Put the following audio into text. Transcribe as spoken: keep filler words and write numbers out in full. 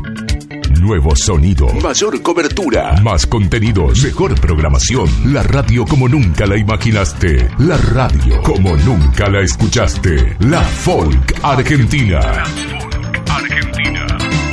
Nuevo sonido, mayor cobertura, más contenidos, mejor programación. La radio como nunca la imaginaste. La radio como nunca la escuchaste. La Folk Argentina.